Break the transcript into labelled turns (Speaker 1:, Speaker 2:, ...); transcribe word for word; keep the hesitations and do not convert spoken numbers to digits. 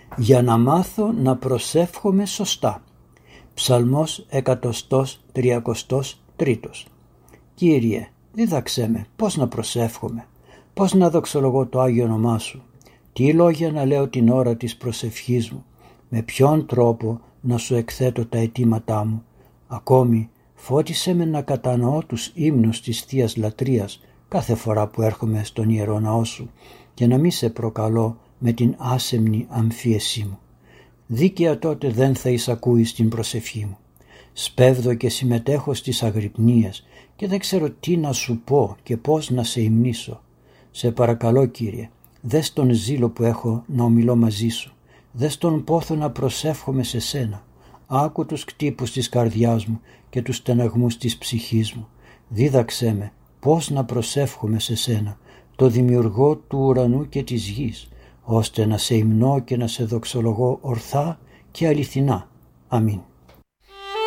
Speaker 1: για να μάθω να προσεύχομαι σωστά. Ψαλμός εκατοστός τριακοστός τρίτος. Κύριε, δίδαξέ με πώς να προσεύχομαι, πώς να δοξολογώ το Άγιο όνομά Σου, τι λόγια να λέω την ώρα της προσευχής μου, με ποιον τρόπο να Σου εκθέτω τα αιτήματά μου. Ακόμη φώτισέ με να κατανοώ τους ύμνους της Θείας Λατρείας κάθε φορά που έρχομαι στον Ιερό Ναό Σου και να μη σε προκαλώ με την άσεμνη αμφίεσή μου. Δίκαια τότε δεν θα εισακούεις την προσευχή μου. Σπέβδω και συμμετέχω στις αγρυπνίες και δεν ξέρω τι να Σου πω και πώς να σε υμνήσω. Σε παρακαλώ, Κύριε, δες τον ζήλο που έχω να ομιλώ μαζί Σου. Δες τον πόθο να προσεύχομαι σε Σένα. Άκου τους κτύπους της καρδιάς μου και τους στεναγμούς της ψυχής μου. Δίδαξέ με πώς να προσεύχομαι σε Σένα, το δημιουργό του ουρανού και της γης, ώστε να σε υμνώ και να σε δοξολογώ ορθά και αληθινά. Αμήν.